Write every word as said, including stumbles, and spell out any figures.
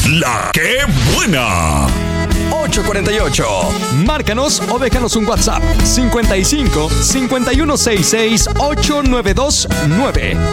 La que buena. ocho cuarenta y ocho. Márcanos o déjanos un WhatsApp cincuenta y cinco, cincuenta y uno sesenta y seis, ocho nueve dos nueve.